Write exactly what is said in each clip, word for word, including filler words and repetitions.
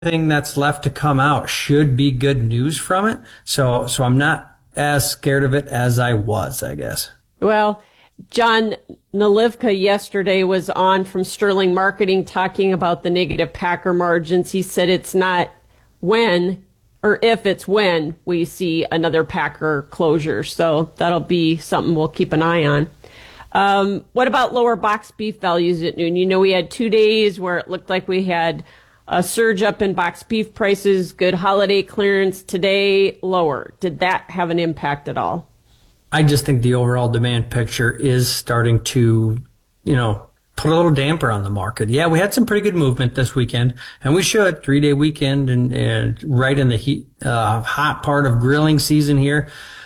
Thing that's left to come out should be good news from it. So, so I'm not as scared of it as I was, I guess. Well, John Nalivka yesterday was on from Sterling Marketing talking about the negative Packer margins. He said it's not when or if, it's when we see another Packer closure. So that'll be something we'll keep an eye on. Um, what about lower box beef values at noon? You know, we had two days where it looked like we had a surge up in box beef prices, good holiday clearance. Today, lower. Did that have an impact at all? I just think the overall demand picture is starting to, you know, put a little damper on the market. Yeah, we had some pretty good movement this weekend, and we should. Three-day weekend and, and right in the heat, uh, hot part of grilling season here.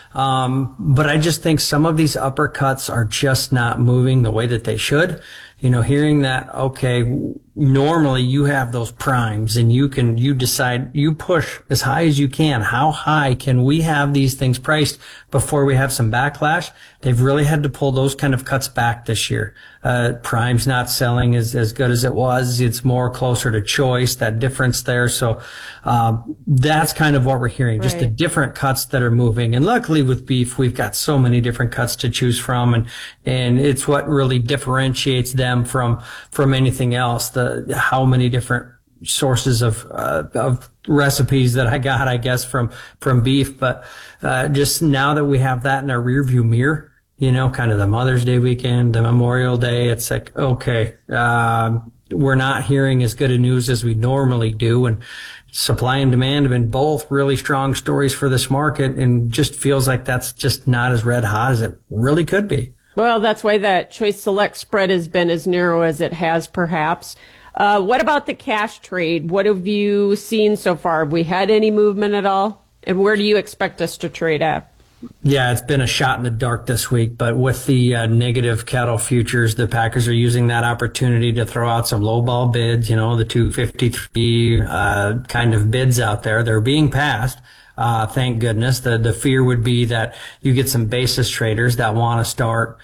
Um, but I just think some of these uppercuts are just not moving the way that they should. You know, hearing that, okay, normally you have those primes and you can, you decide, you push as high as you can. How high can we have these things priced before we have some backlash? They've really had to pull those kind of cuts back this year. Uh, prime's not selling as, as good as it was. It's more closer to choice, that difference there. So, um, that's kind of what we're hearing, just right. the different cuts that are moving. And luckily with beef, we've got so many different cuts to choose from. And, and it's what really differentiates them from, from anything else. The, how many different sources of, uh, of recipes that I got, I guess, from, from beef. But, uh, just now that we have that in our rearview mirror, you know, kind of the Mother's Day weekend, the Memorial Day, it's like, okay, um, we're not hearing as good a news as we normally do. And supply and demand have been both really strong stories for this market, and just feels like that's just not as red hot as it really could be. Well, that's why that Choice Select spread has been as narrow as it has, perhaps. Uh, what about the cash trade? What have you seen so far? Have we had any movement at all? And where do you expect us to trade at? Yeah, it's been a shot in the dark this week, but with the uh, negative cattle futures, the Packers are using that opportunity to throw out some lowball bids, you know, the two fifty-three uh, kind of bids out there. They're being passed. Uh, thank goodness. The, the fear would be that you get some basis traders that want to start,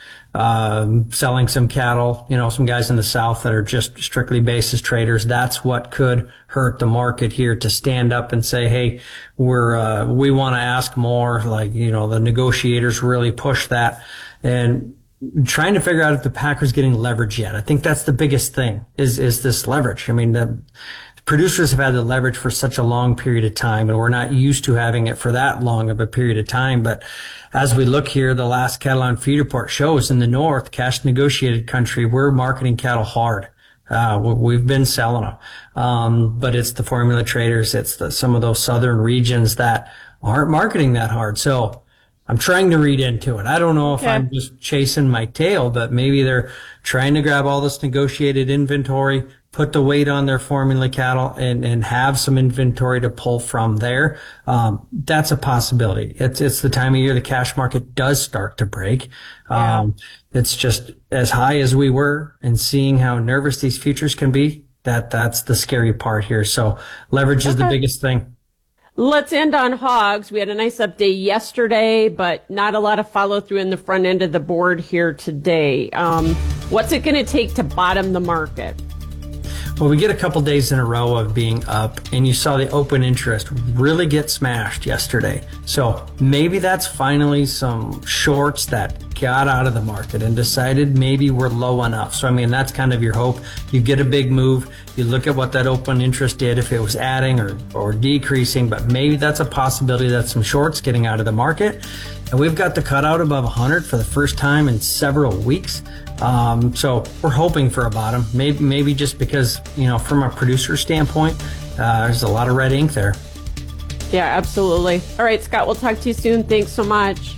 um, selling some cattle, you know, some guys in the South that are just strictly basis traders. That's what could hurt the market here, to stand up and say, hey, we're, uh, we want to ask more. Like, you know, the negotiators really push that, and trying to figure out if the Packers getting leverage yet. I think that's the biggest thing is, is this leverage. I mean, the, producers have had the leverage for such a long period of time, and we're not used to having it for that long of a period of time. But as we look here, the last Cattle on Feed report shows in the North, cash negotiated country, we're marketing cattle hard. Uh, we've been selling them. Um, but it's the formula traders. It's the, some of those southern regions that aren't marketing that hard. So I'm trying to read into it. I don't know if okay. I'm just chasing my tail, but maybe they're trying to grab all this negotiated inventory, put the weight on their formula cattle, and, and have some inventory to pull from there. Um, that's a possibility. It's, it's the time of year the cash market does start to break. Yeah. Um, it's just as high as we were, and seeing how nervous these futures can be, that, that's the scary part here. So leverage is okay. the biggest thing. Let's end on hogs. We had a nice update yesterday, but not a lot of follow through in the front end of the board here today. Um, what's it going to take to bottom the market? Well, we get a couple days in a row of being up, and you saw the open interest really get smashed yesterday. So maybe that's finally some shorts that got out of the market and decided maybe we're low enough. So, I mean, that's kind of your hope. You get a big move. You look at what that open interest did, if it was adding or, or decreasing, but maybe that's a possibility that some shorts getting out of the market. And we've got the cutout above one hundred for the first time in several weeks. Um, so we're hoping for a bottom, maybe, maybe just because, you know, from a producer standpoint, uh, there's a lot of red ink there. Yeah, absolutely. All right, Scott, we'll talk to you soon. Thanks so much.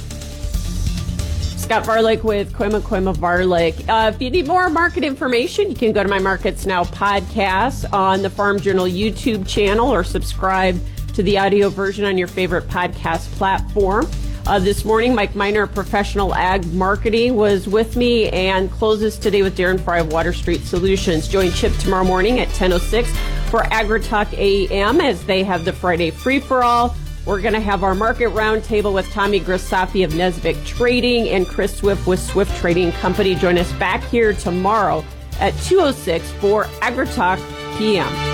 Scott Varlick with Koima Koima Varlick. Uh, if you need more market information, you can go to my Markets Now podcast on the Farm Journal YouTube channel, or subscribe to the audio version on your favorite podcast platform. Uh, this morning, Mike Miner, Professional Ag Marketing, was with me and closes today with Darren Fry of Water Street Solutions. Join Chip tomorrow morning at ten oh six for AgriTalk A M as they have the Friday free-for-all. We're going to have our market roundtable with Tommy Grisafi of Nesvik Trading and Chris Swift with Swift Trading Company. Join us back here tomorrow at two oh six for AgriTalk P M.